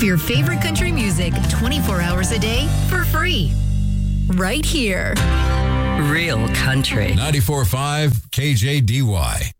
your favorite country music 24 hours a day for free. Right here. Real country. 94.5 KJDY.